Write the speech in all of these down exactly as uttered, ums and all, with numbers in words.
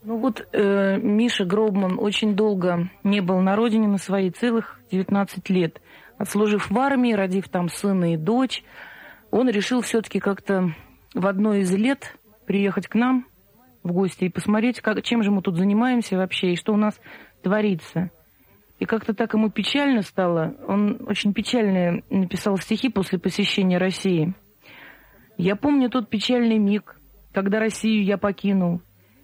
Ну вот э, Миша Гробман очень долго не был на родине на своей, целых девятнадцать лет. Отслужив в армии, родив там сына и дочь, он решил все-таки как-то в одно из лет приехать к нам в гости и посмотреть, как, чем же мы тут занимаемся вообще и что у нас творится. И как-то так ему печально стало. Он очень печально написал стихи после посещения России. «Я помню тот печальный миг, когда Россию я покинул,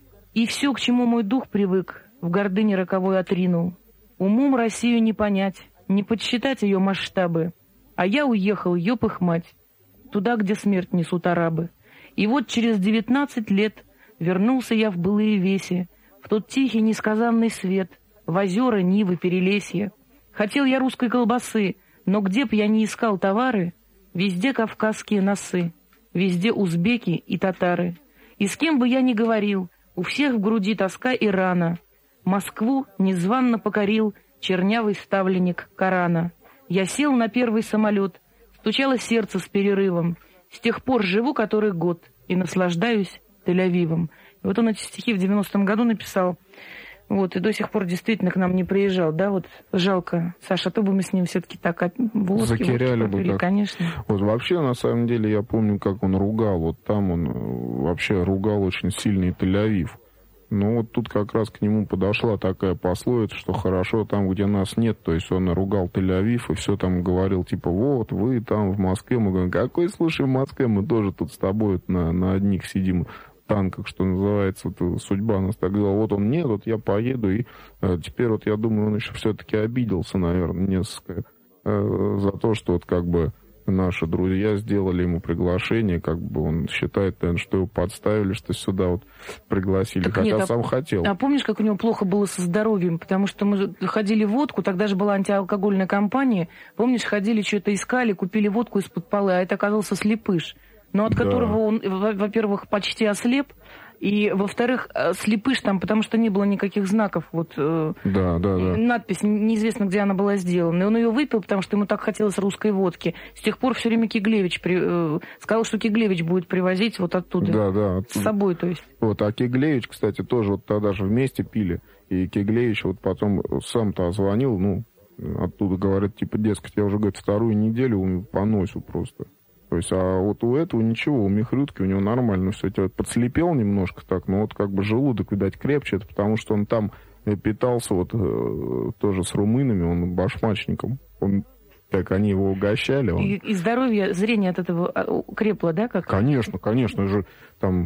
и все, к чему мой дух привык, в гордыне роковой отринул. Умом Россию не понять, не подсчитать ее масштабы, а я уехал, ёб их мать, туда, где смерть несут арабы. И вот через девятнадцать лет вернулся я в былые веси, в тот тихий несказанный свет, в озера, нивы, перелесья. Хотел я русской колбасы, но где б я не искал товары, везде кавказские носы, везде узбеки и татары. И с кем бы я ни говорил, у всех в груди тоска и рана. Москву незванно покорил чернявый ставленник Корана. Я сел на первый самолет, стучало сердце с перерывом. С тех пор живу который год и наслаждаюсь Тель-Авивом». И вот он эти стихи в девяностом году написал. Вот, и до сих пор действительно к нам не приезжал, да, вот жалко, Саша, а то бы мы с ним все-таки так от водки, закиряли водки бы так. Конечно. Вот вообще, на самом деле, я помню, как он ругал, вот там он вообще ругал очень сильный Тель-Авив. Но вот тут как раз к нему подошла такая пословица, что хорошо там, где нас нет, то есть он ругал Тель-Авив и все там говорил, типа, вот, вы там в Москве, мы говорим, какой, слушай, в Москве, мы тоже тут с тобой на, на одних сидим, танках, что называется, вот, судьба нас так делала. Вот он нет, вот я поеду, и э, теперь вот я думаю, он еще все-таки обиделся, наверное, несколько э, за то, что вот как бы наши друзья сделали ему приглашение, как бы он считает, наверное, что его подставили, что сюда вот пригласили, так хотя нет, сам а, хотел. А помнишь, как у него плохо было со здоровьем? Потому что мы же ходили в водку, тогда же была антиалкогольная кампания, помнишь, ходили, что-то искали, купили водку из-под полы, а это оказался слепыш. Но от да. которого он, во-первых, почти ослеп, и, во-вторых, слепыш там, потому что не было никаких знаков. Вот, да, да, да. Надпись, неизвестно, где она была сделана. И он ее выпил, потому что ему так хотелось русской водки. С тех пор все время Киглевич при... сказал, что Киглевич будет привозить вот оттуда. Да, да. С собой, то есть. Вот, а Киглевич, кстати, тоже вот тогда же вместе пили. И Киглевич вот потом сам-то звонил, ну, оттуда говорят, типа, дескать, я уже, говорит, вторую неделю по носу просто. То есть, а вот у этого ничего, у Михрютки, у него нормально все. Подслепел немножко так, но вот как бы желудок, видать, крепче. Это потому что он там питался вот э, тоже с румынами, он башмачником. Он, так они его угощали. Он... И, и здоровье, зрение от этого крепло, да? Как? Конечно, конечно же, там,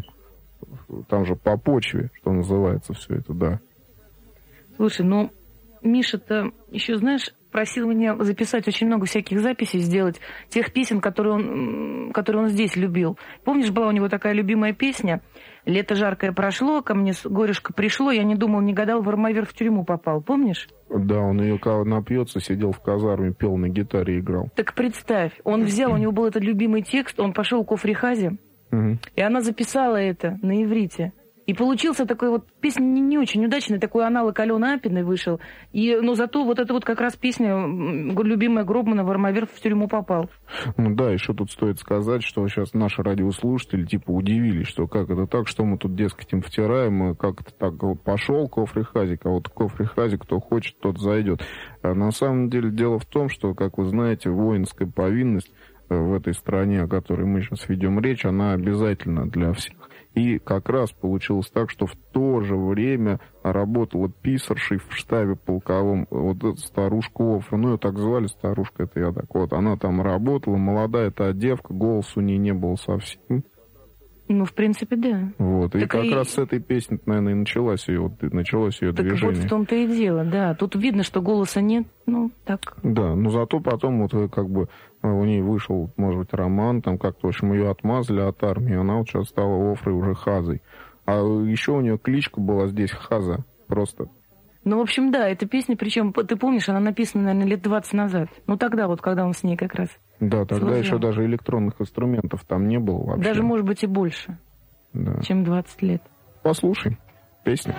там же по почве, что называется, все это, да. Слушай, ну, Миша-то еще, знаешь, просил меня записать очень много всяких записей, сделать тех песен, которые он, которые он здесь любил. Помнишь, была у него такая любимая песня «Лето жаркое прошло, ко мне горюшка пришло, я не думал, не гадал, в Армавир в тюрьму попал». Помнишь? Да, он ее, когда напьется, сидел в казарме, пел на гитаре, играл. Так представь, он взял, у него был этот любимый текст, он пошел к Офрихазе, угу. и она записала это на иврите. И получился такой вот, песня не, не очень удачная, такой аналог Алены Апиной вышел. И, но зато вот эта вот как раз песня, любимая Гробмана, в Армавир в тюрьму попал. Ну да, еще тут стоит сказать, что сейчас наши радиослушатели типа удивились, что как это так, что мы тут, дескать, им втираем, как это так, вот пошел к Офрихазе, а вот к Офрихазе кто хочет, тот зайдет. А на самом деле дело в том, что, как вы знаете, воинская повинность в этой стране, о которой мы сейчас ведем речь, она обязательна для всех. И как раз получилось так, что в то же время работала писаршей в штабе полковом, вот эта старушка Офра, ну ее так звали, старушка, это я так вот, она там работала, молодая та девка, голос у нее не было совсем. Ну, в принципе, да. Вот, так и как и... раз с этой песни, наверное, и началось ее, началось ее так движение. Вот в том-то и дело, да. Тут видно, что голоса нет, ну, так. Да, но зато потом вот как бы у нее вышел, может быть, роман, там как-то, в общем, ее отмазали от армии, она вот сейчас стала Офрой уже Хазой. А еще у нее кличка была здесь Хаза, просто. Ну, в общем, да, эта песня, причем, ты помнишь, она написана, наверное, лет двадцать назад. Ну, тогда вот, когда он с ней как раз. Да, тогда служил. Еще даже электронных инструментов там не было вообще. Даже, может быть, и больше, да. чем двадцать лет. Послушай песню.